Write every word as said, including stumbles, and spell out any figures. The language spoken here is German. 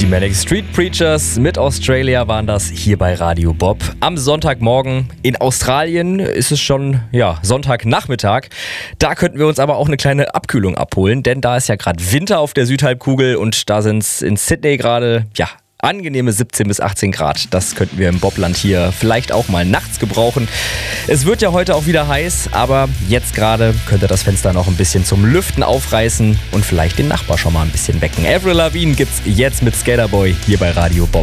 Die Manic Street Preachers mit Australia waren das hier bei Radio Bob. Am Sonntagmorgen in Australien ist es schon ja, Sonntagnachmittag. Da könnten wir uns aber auch eine kleine Abkühlung abholen, denn da ist ja gerade Winter auf der Südhalbkugel und da sind es in Sydney gerade, ja, angenehme siebzehn bis achtzehn Grad. Das könnten wir im Bobland hier vielleicht auch mal nachts gebrauchen. Es wird ja heute auch wieder heiß, aber jetzt gerade könnt ihr das Fenster noch ein bisschen zum Lüften aufreißen und vielleicht den Nachbar schon mal ein bisschen wecken. Avril Lavigne gibt's jetzt mit Skaterboy hier bei Radio Bob.